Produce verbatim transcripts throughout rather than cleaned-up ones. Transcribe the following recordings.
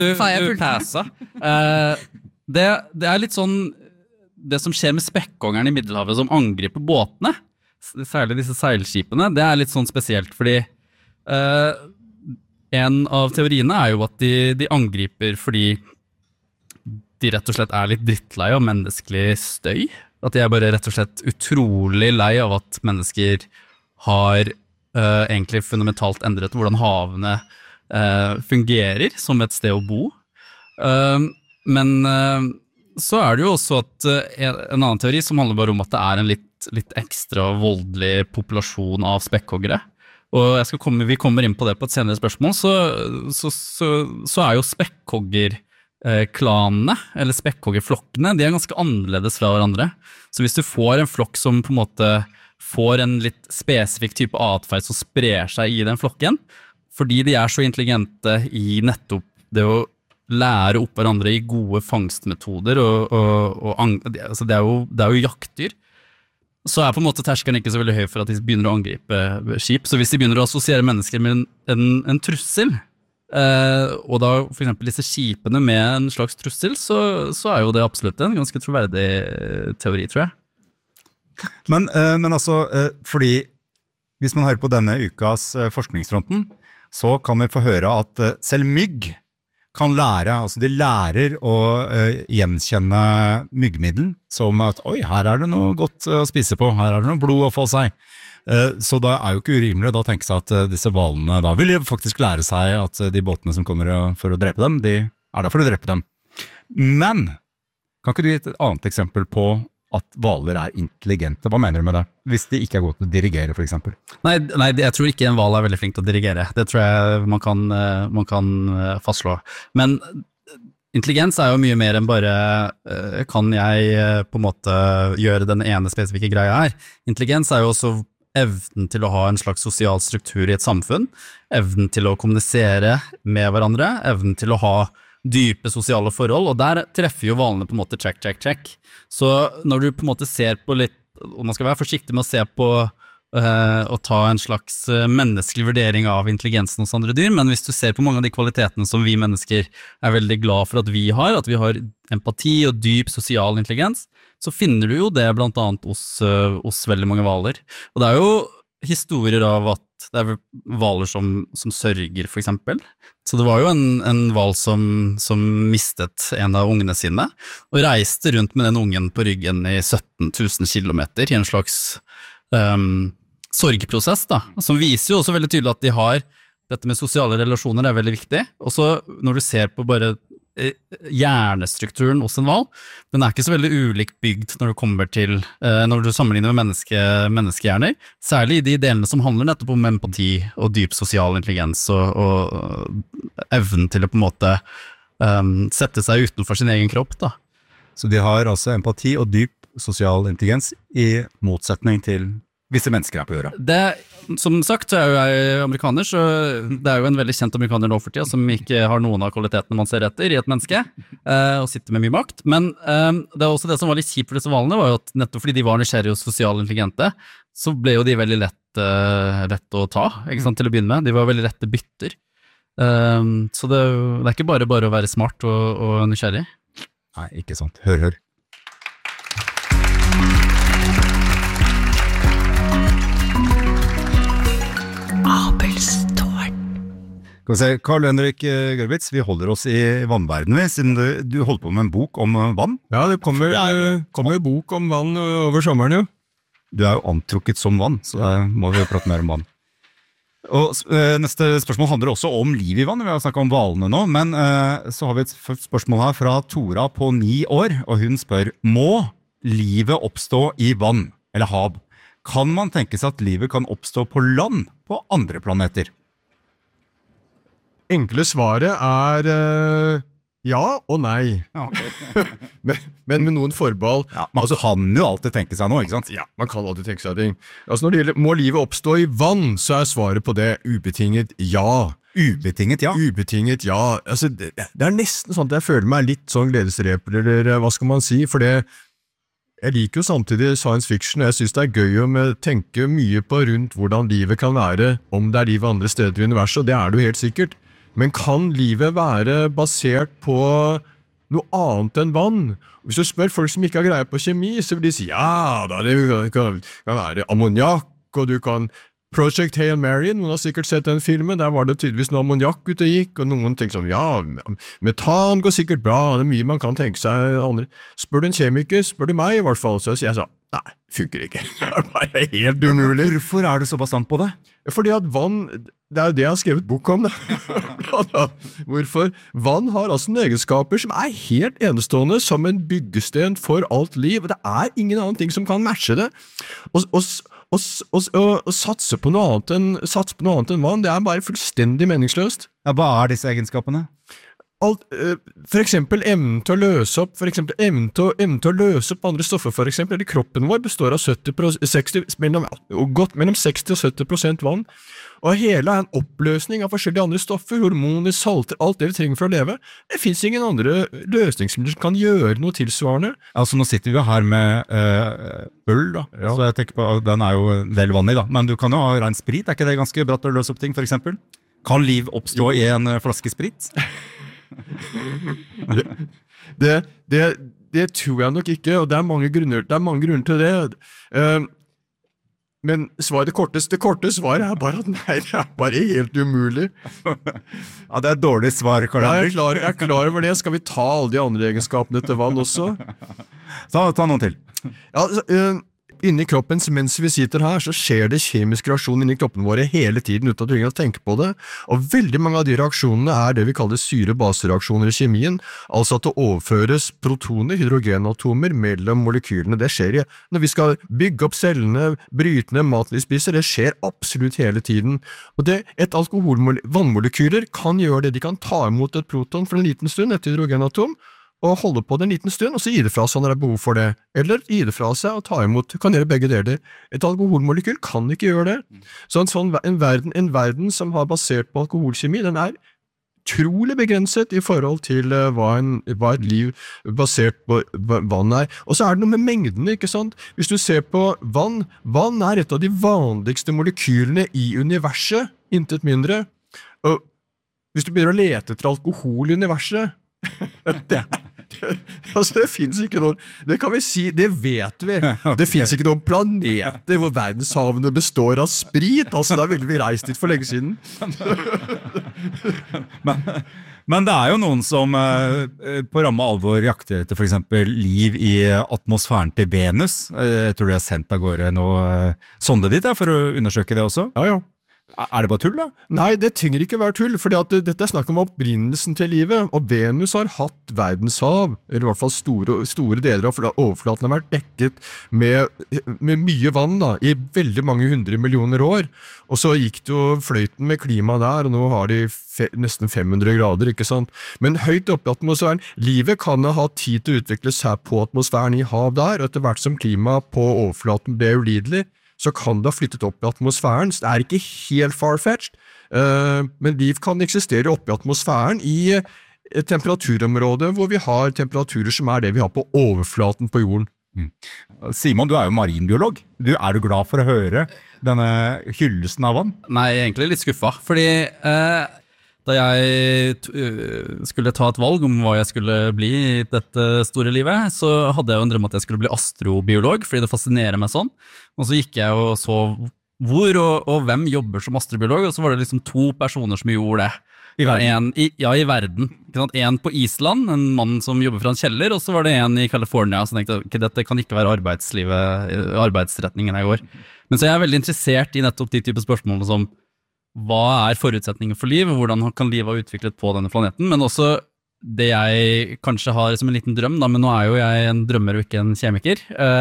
du, du passa. Uh, det, det er litt sånn det som skjer med spekkongerne i Middelhavet som angriper båtene, særlig disse seilskipene, det er litt sånn spesielt, fordi uh, en av teoriene er jo at de, de angriper fordi de rett og slett er litt drittlei av menneskelig støy, at de er bare rett og slett utrolig lei av at mennesker har uh, egentlig fundamentalt endret hvordan havene uh, fungerer som et sted å bo. Uh, men uh, så er det jo også at uh, en annen teori som handler bare om at det er en litt, litt ekstra voldelig populasjon av spekkhoggere. Og jeg skal komme, vi kommer inn på det på et senere spørsmål, så, så, så, så er jo spekkhoggerklanene, eller spekkhoggerflokkene, de er ganske annerledes fra hverandre. Så hvis du får en flokk som på en måte får en litt spesifikk type atferd som sprer seg i den flokken, fordi de er så intelligente i nettopp det å lære opp hverandre i gode fangstmetoder, og, og, og altså det, er jo, det er jo jaktdyr, så er på en måte terskelen ikke så veldig høy for at de begynner å angripe skip. Så hvis de begynner å assosiere mennesker med en, en, en trussel, eh, og da for eksempel disse skipene med en slags trussel, så, så er jo det absolutt en ganske troverdig teori, tror jeg. Men, eh, men altså, eh, fordi hvis man hører på denne ukas eh, forskningsfronten, så kan vi få høre at eh, selv mygg kan lære, altså de lærer å uh, gjenkjenne myggmiddel, som at, oi, her er det noe godt å spise på, her er det noe blod å få seg. Uh, så da er jo ikke urimelig da tenke seg at uh, disse hvalene, da vil de faktisk lære seg at uh, de båtene som kommer uh, for å drepe dem, de er der for å drepe dem. Men, kan ikke du gi et annet eksempel på at hvaler er intelligente? Hva mener du med det? Hvis de ikke er gode til å dirigere, for eksempel. Nei, nei, jeg tror ikke en hval er veldig flink til å dirigere. Det tror jeg man kan, man kan fastslå. Men intelligens er jo mye mer enn bare kan jeg på en måte gjøre den ene spesifikke greia her. Intelligens er jo også evnen til å ha en slags sosial struktur i et samfunn, evnen til å kommunisere med hverandre, evnen til å ha dype sosiale forhold, og der treffer jo hvalene på en måte check, check, check. Så når du på en måte ser på litt, og man skal være forsiktig med å se på uh, og ta en slags menneskelig vurdering av intelligensen hos andre dyr, men hvis du ser på mange av de kvalitetene som vi mennesker er veldig glad for at vi har, at vi har empati og dyp sosial intelligens, så finner du jo det blant annet hos, uh, hos veldig mange hvaler. Og det er jo historier av at det er hvaler som, som sørger, for eksempel. Så det var jo en, en hval som, som mistet en av ungene sine, og reiste rundt med den ungen på ryggen i sytten tusen kilometer i en slags um, sorgprosess, da, som viser jo også veldig tydelig at de har, dette med sosiale relasjoner er veldig viktig. Og så når du ser på bare hjernestrukturen hos en hval, den er ikke så veldig ulikt bygd når du kommer til, eh, når du sammenligner med menneske, menneskehjerner, særlig i de delene som handler nettopp om empati og dyp sosial intelligens og, og evnen til å på en måte um, sette seg utenfor sin egen kropp, da. Så de har altså empati og dyp sosial intelligens i motsetning til visse mennesker er på jorda. Det, som sagt, så er jo jeg amerikaner, så det er jo en veldig kjent amerikaner nå for tida, som ikke har noen av kvalitetene man ser etter i et menneske, eh, og sitter med mye makt. Men eh, det er også det som var litt kjipt for disse hvalene, var jo at nettopp fordi de var nysgjerrige og sosialt intelligente, så ble jo de veldig lett, eh, lett å ta, ikke sant, til å begynne med. De var veldig lette bytter. Eh, så det, det er ikke bare bare å være smart og, og nysgjerrig. Nei, ikke sant. Hør, hør. Skal vi se, Karl Henrik Gørvitz, vi holder oss i vannverdenen, siden du, du holder på med en bok om vann. Ja, det kommer, kommer en bok om vann over sommeren, jo. Du er jo antrukket som vann, så da må vi jo prate mer om vann. Og uh, neste spørsmål handler også om liv i vann, vi har snakket om hvalene nå, men uh, så har vi et spørsmål her fra Tora på ni år, og hun spør, må livet oppstå i vann, eller hav? Kan man tenke seg at livet kan oppstå på land på andre planeter? Enkle svaret er uh, ja og nei. Ja, okay. men, men med noen forbehold. Ja, man altså, kan jo alltid tenke seg noe, ikke sant? Ja, man kan alltid tenke seg ting. Altså når det gjelder, må livet oppstå i vann, så er svaret på det ubetinget ja. Ubetinget ja? Ubetinget ja. Altså, det, det er nesten sånn at jeg føler meg litt sånn gledesreper, eller hva skal man si, for det jeg liker jo samtidig science fiction, og jeg synes det er gøy å tenke mye på rundt hvordan livet kan være, om det er livet andre steder i universet, og det er det jo helt sikkert. Men kan livet være basert på noe annet enn vann? Hvis du spør folk som ikke har greie på kjemi, så vil de si, ja, da, det kan, kan være ammoniakk, og du kan Project Hail Mary, noen har sikkert sett den filmen, der var det tydeligvis noe ammoniakk ute gikk, og noen tenker sånn, ja, metan går sikkert bra, det er mye man kan tenke seg andre. Spør du en kjemiker, spør du meg i hvert fall, så sier jeg sånn, nei, funker ikke. Det er bare helt umulig. Hvorfor er du så bastant på det? Fordi at vann, det er jo det jeg har skrevet bok om det. Hvorfor? Vann har altså noen egenskaper som er helt enestående som en byggesten for alt liv, og det er ingen annen ting som kan matche det. Og, og, og, og, og, og satse på noe annet enn, satse på noe annet enn vann, det er bare fullstendig meningsløst. Ja, hva er disse egenskapene? Alt, for eksempel evnen til å løse opp, for eksempel evnen til, evnen til å løse opp andre stoffer, for eksempel, eller kroppen vår består av sytti, seksti, mellom, godt mellom seksti og sytti prosent vann, og hele er en oppløsning av forskjellige andre stoffer, hormoner, salter, alt det vi trenger for å leve. Det finnes ingen andre løsningsmidler som kan gjøre noe tilsvarende. Altså, nå sitter vi her med uh, øl, da, ja. Så jeg tenker på, den er jo en del vann i, da, men du kan jo ha ren sprit, er ikke det ganske bra til å løse opp ting, for eksempel? Kan liv oppstå i en uh, flaske sprit? det, det, det tror jeg nok ikke, og det er mange grunner, det er mange grunner til det. Uh, men svaret, det korte, det korte svaret er bare at nei, det er bare helt umulig. Ja, det er et dårlig svar, Karl Henrik. Jeg er klar, jeg er klar over det. Skal vi ta alle de andre egenskapene til vann også? Ta, ta noen til. Ja, uh, inni kroppen, mens vi sitter her, så skjer det kjemisk reaksjon inni kroppen våre hele tiden, uten at du trenger å tenke på det. Og veldig mange av de reaksjonene er det vi kaller syre-basereaksjoner i kjemien, altså at det overføres protoner, hydrogenatomer, mellom molekylene. Det skjer i, når vi skal bygge opp cellene, bryte ned maten vi spiser, det skjer absolutt hele tiden. Og det, et alkohol, vannmolekyler kan gjøre det, de kan ta imot et proton for en liten stund, et hydrogenatom, og holde på det en liten stund, og så gi det fra seg når det er behov for det. Eller gi det fra seg og ta imot, kan gjøre begge deler. Et alkoholmolekyl kan ikke gjøre det. Så en, sånn, en, verden, en verden som har basert på alkoholkjemi, den er utrolig begrenset i forhold til uh, hva, en, hva et liv basert på vann er. Og så er det noe med mengdene, ikke sant? Hvis du ser på vann, vann er et av de vanligste molekylene i universet, intet mindre. Og hvis du begynner å lete etter alkohol i universet, det, det, altså det finnes ikke noen, det kan vi si, det vet vi, det finnes ikke noen planeter hvor verdenshavene består av sprit, altså da ville vi reist dit for lenge siden. men, men det er jo noen som uh, på ramme alvor jakter etter for eksempel liv i atmosfæren til Venus. Jeg tror de har sendt av gårde noe uh, sonde dit ja, for å undersøke det også. Ja, ja. Er det bare tull da? Nei, det trenger ikke være tull, fordi at dette er snakk om opprinnelsen til livet, og Venus har hatt verdenshav, eller i hvert fall store, store deler av overflaten har vært dekket med, med mye vann da, i veldig mange hundre millioner år, og så gikk det jo fløyten med klima der, og nå har de fe, nesten fem hundre grader, ikke sant? Men høyt oppe i atmosfæren, livet kan ha hatt tid til å utvikles her på atmosfæren i hav der, og etter hvert som klima på overflaten ble ulidelig, så kan det ha flyttet opp i atmosfæren, så det er ikke helt far-fetched, uh, men liv kan eksistere oppe i atmosfæren i et temperaturområde hvor vi har temperaturer som er det vi har på overflaten på jorden. Mm. Simon, du er jo marinbiolog. Du, er du glad for å høre denne hyllelsen av vann? Nei, egentlig litt skuffet, fordi eh, da jeg skulle ta et valg om hva jeg skulle bli i dette store livet, så hadde jeg jo en drøm at jeg skulle bli astrobiolog, fordi det fascinerer meg sånn. Og så gikk jeg og så hvor og, og hvem jobber som astrobiolog, og så var det liksom to personer som gjorde det. I verden? En, i, ja, i verden. En på Island, en mann som jobber fra en kjeller, og så var det en i California, så tenkte jeg, okay, dette kan ikke være arbeidslivet, arbeidsretningen jeg går. Men så er jeg veldig interessert i nettopp de type spørsmål som hva er forutsetningen for liv, og hvordan kan livet ha utviklet på denne planeten, men også det jeg kanskje har som en liten drøm, da, men nå er jo jeg en drømmer og ikke en kjemiker,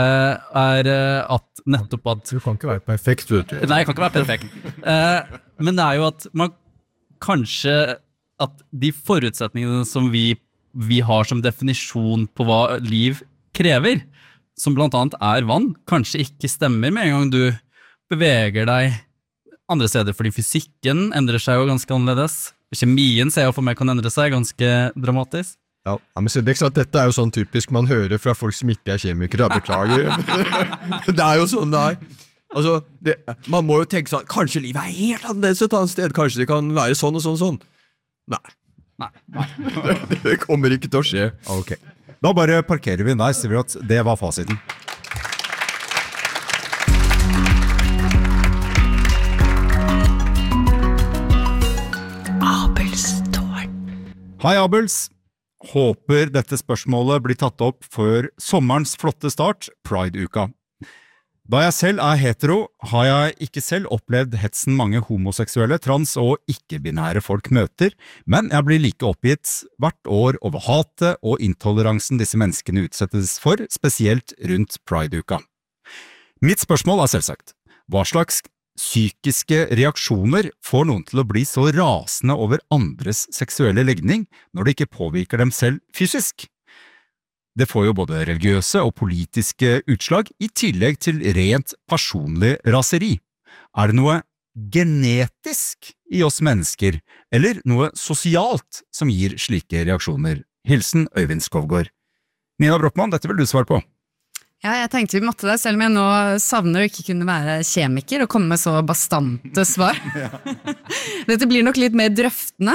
er at nettopp at... Du kan ikke være perfekt, vet du. Nei, jeg kan ikke være perfekt. Men det er jo at man kanskje, at de forutsetningene som vi, vi har som definisjon på hva liv krever, som blant annet er vann, kanskje ikke stemmer med en gang du beveger deg andre steder, fordi fysikken endrer seg jo ganske annerledes. Kjemien ser jeg for meg kan endre seg ganske dramatisk. Ja, men så det er klart, dette er jo sånn typisk man hører fra folk som ikke er kjemikere, beklager. Det er jo sånn det er. Altså, det, man må jo tenke sånn, kanskje livet er helt annerledes et annet sted, kanskje det kan være sånn og sånn og sånn. Nei. Nei. det, det kommer ikke til å skje. Ok. Da bare parkerer vi der, sier vi at det var fasiten. Hei, Abels. Håper dette spørsmålet blir tatt opp før sommerens flotte start, Pride-uka. Da jeg selv er hetero, har jeg ikke selv opplevd hetsen mange homoseksuelle, trans- og ikke-binære folk møter, men jeg blir like oppgitt hvert år over hatet og intoleransen disse menneskene utsettes for, spesielt rundt Pride-uka. Mitt spørsmål er selvsagt, hva slags psykiske reaksjoner får noen til å bli så rasende over andres seksuelle legning når det ikke påvirker dem selv fysisk? Det får jo både religiøse og politiske utslag i tillegg til rent personlig raseri. Er det noe genetisk i oss mennesker, eller noe sosialt som gir slike reaksjoner? Hilsen Øyvind Skovgaard. Nina Brochmann, dette vil du svare på. Ja, jeg tenkte vi måtte det, selv om jeg nå savner å ikke kunne være kjemiker og komme med så bastante svar. Dette blir nok litt mer drøftende.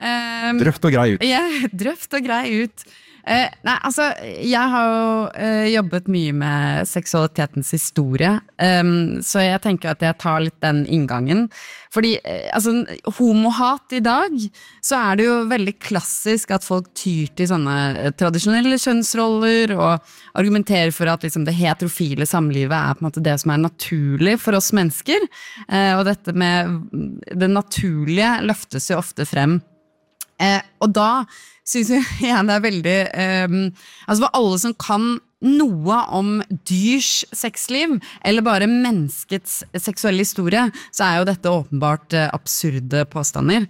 Um, Drøft og grei ut. Ja, drøft og grei ut. Uh, nei, altså, jeg har jo uh, jobbet mye med seksualitetens historie, um, så jeg tenker at jeg tar litt den inngangen. Fordi, uh, altså, homohat i dag, så er det jo veldig klassisk at folk tyr til sånne uh, tradisjonelle kjønnsroller, og argumenterer for at liksom, det heterofile samlivet er på en måte det som er naturlig for oss mennesker, uh, og dette med det naturlige løftes jo ofte frem. Uh, og da synes jeg igjen det er veldig um, altså for alle som kan noe om dyrs sexliv eller bare menneskets seksuelle historie, så er jo dette åpenbart uh, absurde påstander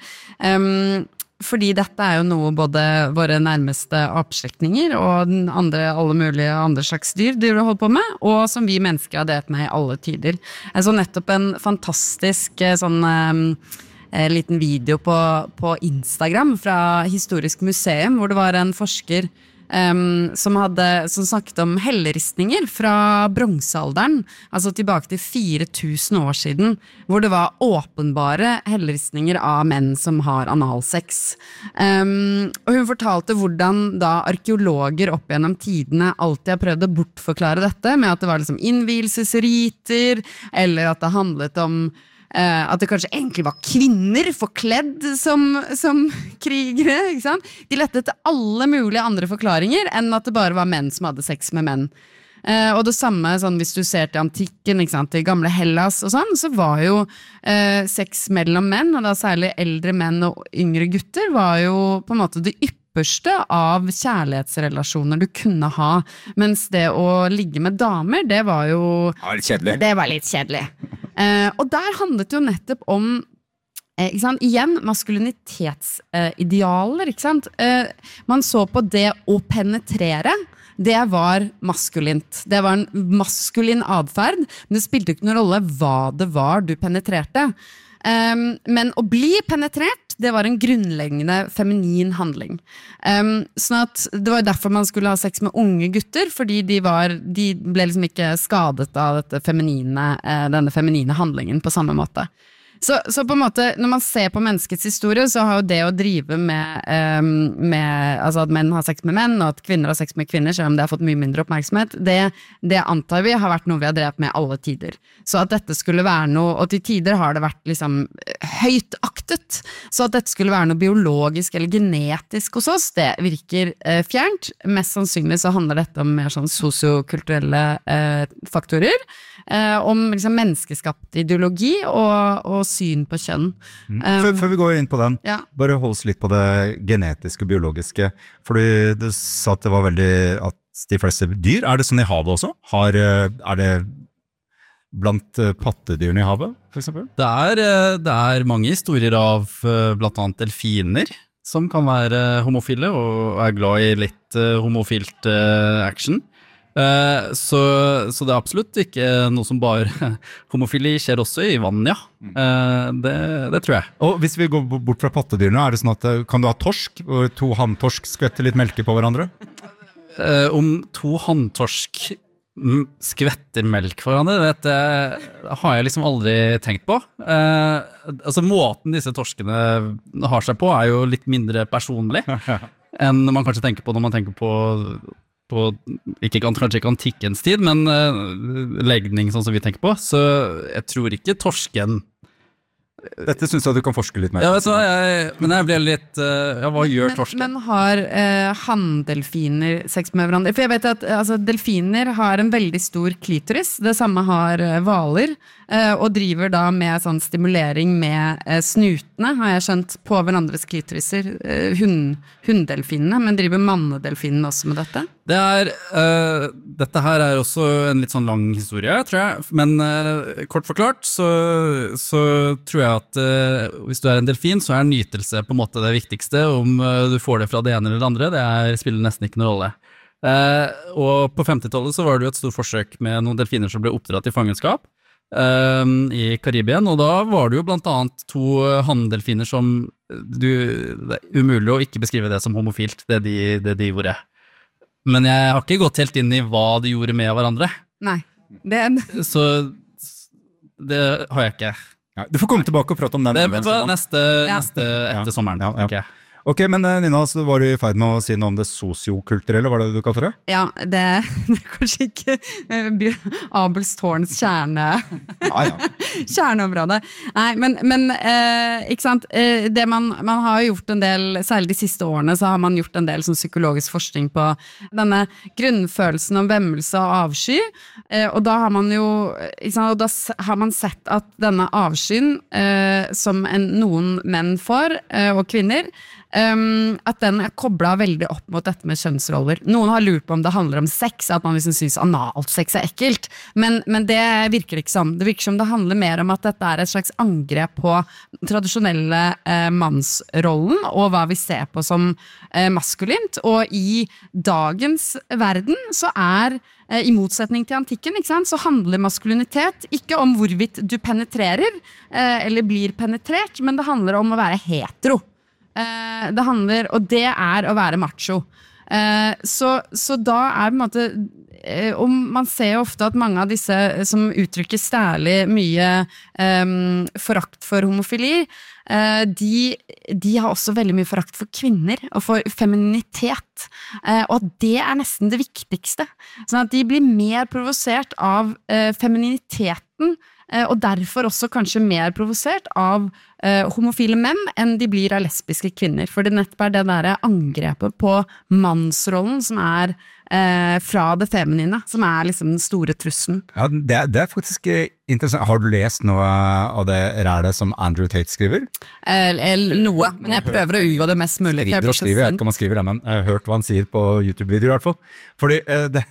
um, fordi dette er jo noe både våre nærmeste apeslektninger og den andre, alle mulige andre slags dyr de har holdt på med, og som vi mennesker har delt med i alle tider. Jeg så nettopp en fantastisk sånn um, en liten video på, på Instagram fra Historisk museum, hvor det var en forsker um, som, hadde, som snakket om helleristninger fra bronsealderen, altså tilbake til fire tusen år siden, hvor det var åpenbare helleristninger av menn som har analsex. Um, og hun fortalte hvordan da arkeologer opp gjennom tidene alltid har prøvd å bortforklare dette, med at det var liksom innvielsesriter, eller at det handlet om Uh, at det kanskje egentlig var kvinner forkledd som, som krigere, ikke sant? De lette etter alle mulige andre forklaringer enn at det bare var menn som hadde sex med menn. Uh, og det samme, sånn, hvis du ser til antikken, ikke sant, til gamle Hellas og sånn, så var jo uh, sex mellom menn, og da særlig eldre menn og yngre gutter, var jo på en måte det ypperste av kjærlighetsrelasjoner du kunne ha, mens det å ligge med damer, det var jo Ja, litt kjedelig. Det var litt kjedelig. Uh, og der handlet jo nettopp om eh, ikke sant? Igjen, maskulinitetsidealer, ikke sant? Uh, man så på det å penetrere, det var maskulint. Det var en maskulin adferd, men det spilte ikke noen rolle hva det var du penetrerte. Um, men å bli penetrert, det var en grunnleggende feminin handling. Um, sånn at det var derfor man skulle ha sex med unge gutter, fordi de, var, de ble liksom ikke skadet av dette feminine, uh, denne feminine handlingen på samme måte. Så, så på en måte, når man ser på menneskets historie, så har jo det å drive med, um, med altså at menn har sex med menn, og at kvinner har sex med kvinner, selv om det har fått mye mindre oppmerksomhet, det, det antar vi har vært noe vi har drevet med alle tider. Så at dette skulle være noe, og til tider har det vært liksom høyt aktet, så at dette skulle være noe biologisk eller genetisk hos oss, det virker uh, fjernt. Mest sannsynlig så handler dette om mer sånn sosiokulturelle uh, faktorer, uh, om liksom menneskeskapt ideologi og, og syn på kjønn. Mm. Før, før vi går inn på den, ja. Bare hold oss litt på det genetiske og biologiske, fordi du sa at det var veldig, at de fleste dyr, er det sånn i havet også? Har, er det blant pattedyrene i havet, for eksempel? Det er, det er mange historier av blant annet delfiner, som kan være homofile, og er glad i litt homofilt action. Uh, så, så det er absolutt ikke noe som bare homofili skjer også i vann, ja. Uh, det, det tror jeg. Og hvis vi går bort fra pattedyrene, er det sånn at kan du ha torsk, og to hanntorsk skvetter litt melke på hverandre? Uh, om to hanntorsk skvetter melk for hverandre, vet, det har jeg liksom aldri tenkt på. Eh, altså måten disse torskene har seg på er jo litt mindre personlig enn man kanskje tenker på når man tenker på, på ikke, kanskje ikke antikkens tid, men eh, legning sånn som vi tenker på. Så jeg tror ikke torsken. Dette synes jeg du kan forske litt mer. Ja, vet du hva, jeg, men jeg blir litt, uh, ja, hva gjør torsken? Men, men har uh, hanndelfiner sex med hverandre? For jeg vet at altså, delfiner har en veldig stor klitoris, det samme har uh, valer, uh, og driver da med sånn stimulering med uh, snutene, har jeg skjønt, på hverandres klitoriser, uh, hund, hunddelfinene, men driver mannedelfinene også med dette? Det er, uh, dette her er også en litt sånn lang historie, tror jeg, men uh, kort forklart så, så tror jeg at uh, hvis du er en delfin, så er nytelse på en måte det viktigste. Om uh, du får det fra det ene eller det andre, det er, spiller nesten ikke noen rolle. Uh, og på femtitallet så var det jo et stort forsøk med noen delfiner som ble oppdratt i fangenskap uh, i Karibien, og da var det jo blant annet to hanndelfiner som du, det er umulig å ikke beskrive det som homofilt, det de, det de gjorde. Men jeg har ikke gått helt inn i hva de gjorde med hverandre. Nei, det er... Så det har jeg ikke. Ja, du får komme tilbake og prate om den. Det er neste, Ja. neste etter sommeren. Ja, ja. Ok. Ok, men eh, Nina, så var du i ferd med å si noe om det sosiokulturelle, var det det du kalte det? Ja, det, det er kanskje ikke uh, Abels tårns kjerne... Ja, ja. Kjerneområdet. Nei, men, men eh, ikke sant, eh, det man, man har gjort en del, særlig de siste årene, så har man gjort en del sånn psykologisk forskning på denne grunnfølelsen om vemmelse og avsky, eh, og da har man jo, ikke sant, og da har man sett at denne avskyen, eh, som en, noen menn får, eh, og kvinner, Um, at den er koblet veldig opp mot dette med kjønnsroller. Noen har lurt på om det handler om sex, at man liksom synes analt sex er ekkelt, men, men det virker ikke som. Det virker som det handler mer om at dette er et slags angrep på den tradisjonelle eh, mannsrollen, og hva vi ser på som eh, maskulint, og i dagens verden så er eh, i motsetning til antikken, ikke sant, så handler maskulinitet ikke om hvorvidt du penetrerer eh, eller blir penetrert, men det handler om å være hetero. Uh, det handler, og det er å være macho. Uh, så, så da er på en måte, uh, og man ser jo ofte at mange av disse som uttrykker særlig mye um, forakt for homofili, uh, de, de har også veldig mye forakt for kvinner og for femininitet. Uh, og det er nesten det viktigste. Sånn at de blir mer provosert av uh, femininiteten, og derfor også kanskje mer provosert av eh, homofile menn enn de blir av lesbiske kvinner, for det nettopp er det der angrepet på mannsrollen som er eh, fra det feminine, som er liksom den store trusselen. Ja, det, det er faktisk interessant. Har du lest noe av det rælet som Andrew Tate skriver? Eller noe, men jeg prøver å unngå det mest mulig. Skriver og skriver, jeg vet ikke om han skriver det, men jeg har hørt hva han sier på YouTube-videoer i hvert fall. Fordi eh, det,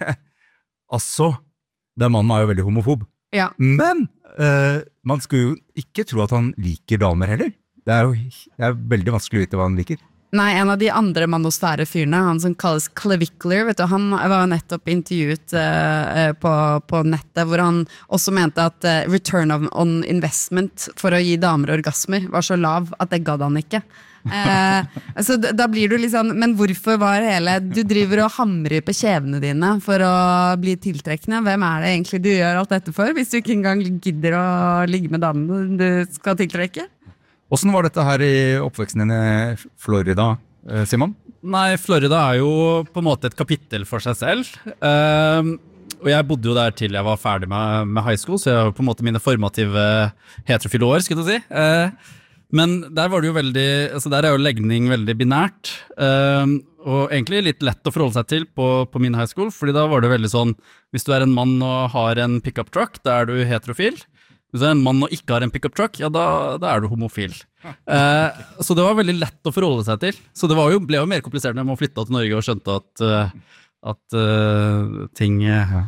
altså, den mannen er jo veldig homofob. Ja. Men uh, man skulle jo ikke tro at han liker damer heller. Det er jo det er veldig vanskelig å vite hva han liker. Nei, en av de andre manosfære fyrene, han som kalles Clavicular, vet du, han var nettopp intervjuet uh, på, på nettet, hvor han også mente at uh, return on investment for å gi damer orgasmer var så lav at det gadd han ikke. Eh, altså, da blir du liksom, men hvorfor var hele, du driver og hamrer på kjevene dine for å bli tiltrekkende, hvem er det egentlig du gjør alt dette for, hvis du ikke engang gidder å ligge med damene du skal tiltrekke? Hvordan var dette her i oppveksten din i Florida, Simon? Nei, Florida er jo på en måte et kapittel for seg selv, uh, og jeg bodde jo der til jeg var ferdig med, med high school, så jeg har på en måte mine formative heterofile år, skulle jeg si. Uh, Men der var det jo veldig, altså der er jo legning veldig binært, um, og egentlig litt lett å forholde seg til på, på min high school, fordi da var det veldig sånn, hvis du er en mann og har en pick-up truck, da er du heterofil. Hvis du er en mann og ikke har en pick-up truck, ja, da, da er du homofil. Uh, så det var veldig lett å forholde seg til. Så det var jo, ble jo mer komplisert når man flyttet til Norge og skjønte at, uh, at uh, ting uh,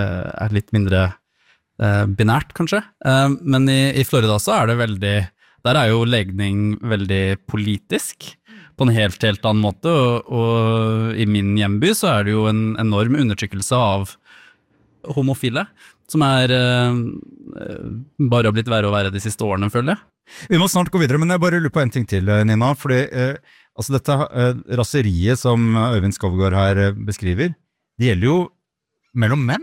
er litt mindre uh, binært, kanskje. Uh, men i, i Florida så er det veldig... Der er jo legning veldig politisk, på en helt, helt annen måte, og, og i min hjemby så er det jo en enorm undertrykkelse av homofile, som er eh, bare har blitt verre og verre de siste årene, føler jeg. Vi må snart gå videre, men jeg bare lurer på en ting til, Nina, fordi eh, altså dette eh, raseriet som Øyvind Skovgaard her beskriver, det gjelder jo mellom menn.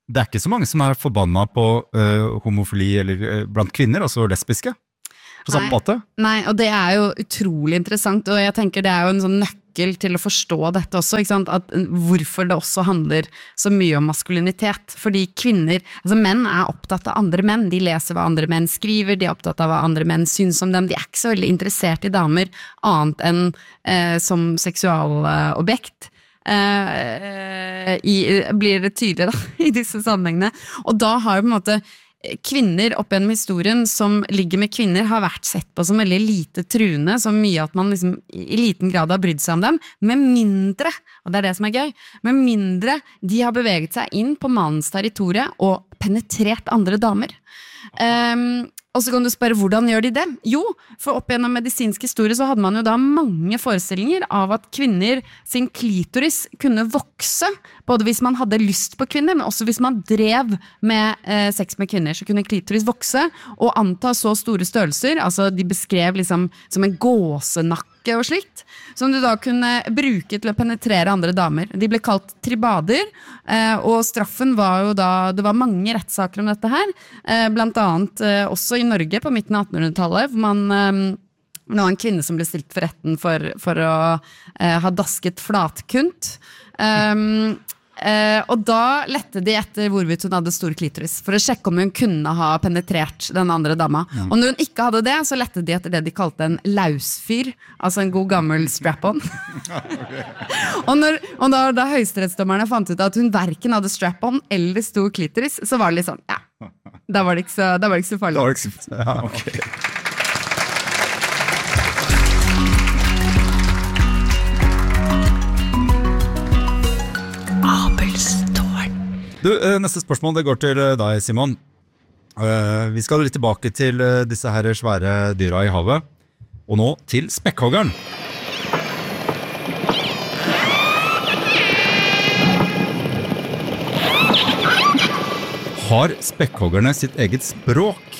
det er ikke så mange som er forbanna på uh, homofili eller uh, blant kvinner, altså lesbiske, på samme måte. Nei, og det er jo utrolig interessant, og jeg tenker det er jo en sånn nøkkel til å forstå dette også, ikke sant? At hvorfor det også handler så mye om maskulinitet, fordi kvinner, altså menn er opptatt av andre menn, de leser hva andre menn skriver, de er opptatt av hva andre menn syns om dem, de er ikke så veldig interessert i damer, annet enn eh, som seksualobjekt. Uh, i, blir det tydeligere da, i disse sammenhengene, og da har jo på en måte kvinner opp gjennom historien som ligger med kvinner har vært sett på som veldig lite truende, så mye at man liksom i liten grad har brydd seg om dem, med mindre, og det er det som er gøy, med mindre de har beveget seg inn på mannens territorie og penetrert andre damer. Um, og så kan du spørre, hvordan gjør de det? Jo, for opp gjennom medisinsk historie så hadde man jo da mange forestillinger av at kvinner sin klitoris kunne vokse, både hvis man hadde lyst på kvinner, men også hvis man drev med eh, sex med kvinner, så kunne klitoris vokse og anta så store størrelser, altså de beskrev liksom som en gåsenakke og slikt, som du da kunne bruke til å penetrere andre damer. De ble kalt tribader, eh, og straffen var jo da, det var mange rettssaker om dette her, eh, blant annet eh, også i Norge på midten av attenhundretallet, hvor man um, det var en kvinne som ble stilt for retten for, for å uh, ha dasket flatkunt. Um, uh, og da lette de etter hvorvidt hun hadde stor klitoris, for å sjekke om hun kunne ha penetrert den andre dama. Ja. Og når hun ikke hadde det, så lette de etter det de kalte en lausfyr, altså en god gammel strap-on. og når, og da, da høyesterettsdommerne fant ut at hun hverken hadde strap-on eller stor klitoris, så var det litt sånn, ja, da var det ikke så, da var det ikke så farlig. Da var det ikke så, ja, ok. Du, neste spørsmål, det går til deg, Simon. Vi skal litt tilbake til disse her svære dyra i havet, og nå til spekkhoggeren. Har spekkhoggerne sitt eget språk?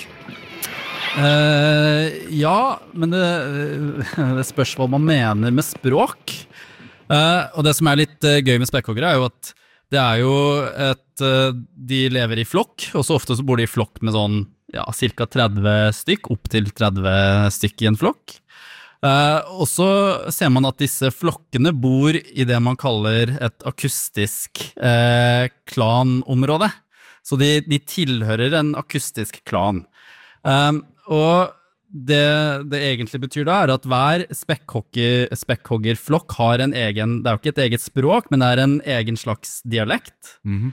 Uh, ja, men det, det spørs hva man mener med språk. Uh, og det som er litt uh, gøy med spekkhoggere er jo at det er jo et, uh, de lever i flokk, og så ofte så bor de i flokk med sånn, ja, cirka tretti stykk, opp til tretti stykk i en flokk. Uh, og så ser man at disse flokkene bor i det man kaller et akustisk uh, klanområde. Så de, de tilhører en akustisk klan. Um, og det det egentlig betyr da er at hver spekkhogger, spekkhoggerflokk har en egen, det er jo ikke et eget språk, men det er en egen slags dialekt. Mm-hmm.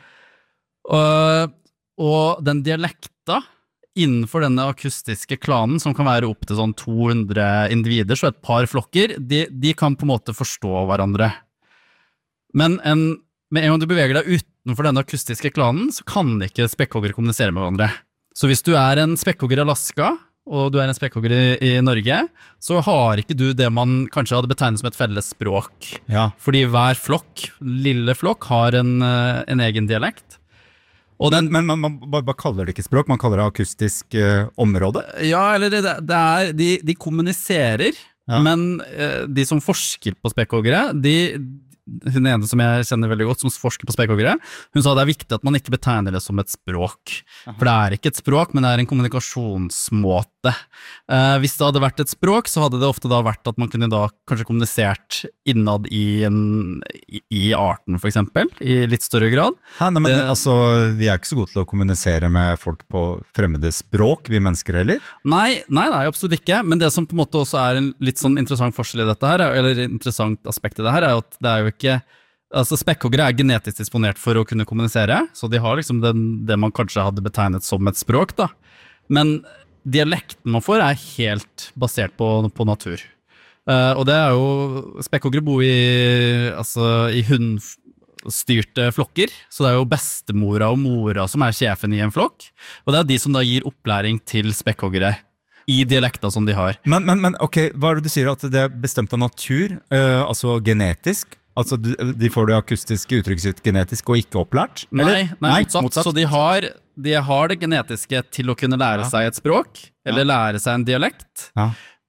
og, og den dialekta innenfor denne akustiske klanen, som kan være opp til sånn to hundre individer, så et par flokker, de, de kan på en måte forstå hverandre. Men en, med en gang du beveger deg utenfor denne akustiske klanen, så kan ikke spekkhoggere kommunisere med hverandre. Så hvis du er en spekkhogger i Alaska, og du er en spekkhogger i, i Norge, så har ikke du det man kanskje hadde betegnet som et felles språk. Ja. Fordi hver flokk, lille flokk, har en, en egen dialekt. Og den, men men man, man bare kaller det ikke språk, man kaller det akustisk uh, område? Ja, eller det, det er, de, de kommuniserer, ja. Men uh, de som forsker på spekkhoggere, de hun ene som jeg kjenner veldig godt, som forsker på spekkhoggere, hun sa det er viktig at man ikke betegner det som et språk. Aha. For det er ikke et språk, men det er en kommunikasjonsmåte. Eh, hvis det hadde vært et språk, så hadde det ofte da vært at man kunne da kanskje kommunisert innad i, en, i, i arten, for eksempel, i litt større grad. Hæ, nei, men det, altså, vi er ikke så gode til å kommunisere med folk på fremmede språk, vi mennesker heller? Nei, nei, nei, absolutt ikke, men det som på en måte også er en litt sånn interessant forskjell i dette her, eller interessant aspekt i det her, er at det er jo ikke, altså spekkhoggere er genetisk disponert for å kunne kommunisere, så de har liksom den, det man kanskje hadde betegnet som et språk da, men dialekten man får er helt basert på, på natur. Uh, og det er jo, spekkhoggere bor i, altså, i hundstyrte flokker, så det er jo bestemora og mora som er sjefen i en flokk, og det er de som da gir opplæring til spekkhoggere i dialekta som de har. Men, men, men ok, hva er det du sier at det er bestemt av natur, uh, altså genetisk? Altså de får det akustiske uttrykket sitt genetisk og ikke opplært? Nei, nei, nei motsatt. motsatt. Så de har, de har det genetiske til å kunne lære ja. seg et språk, eller ja. lære seg en dialekt. Ja.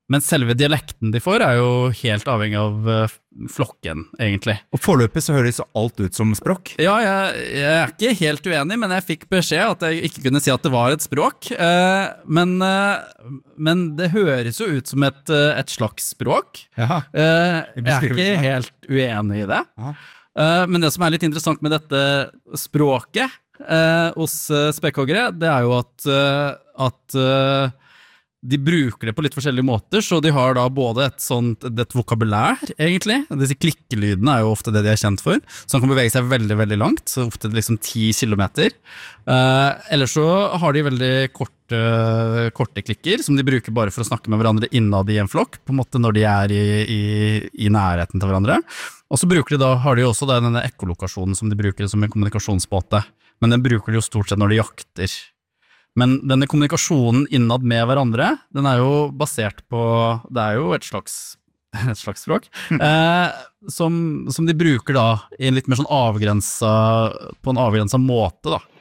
Men selve dialekten de får er jo helt avhengig av uh, flokken, egentlig. Og foreløpig så høres alt ut som språk. Ja, jeg, jeg er ikke helt uenig, men jeg fikk beskjed at jeg ikke kunne si at det var et språk. Uh, men, uh, men det høres jo ut som et, uh, et slags språk. Jaha. Uh, jeg er ikke helt uenig i det. Uh, men det som er litt interessant med dette språket uh, hos uh, spekkhoggere, det er jo at, uh, at uh, de bruker det på litt forskjellige måter, så de har da både et sånt, et vokabulær, egentlig. Disse klikkelydene er jo ofte det de er kjent for, så han kan bevege seg veldig, veldig langt, så ofte liksom ti kilometer. Uh, eller så har de veldig korte, korte klikker, som de bruker bare for å snakke med hverandre innad i en flokk, på en måte når de er i, i, i nærheten til hverandre. Og så bruker de da, har de også denne ekkolokasjonen som de bruker som en kommunikasjonsmåte, men den bruker de jo stort sett når de jakter. Men denne kommunikasjonen innad med hverandre, den er jo basert på, det er jo et slags, et slags språk, eh, som, som de bruker da i en litt mer sånn avgrenset, på en avgrenset måte da.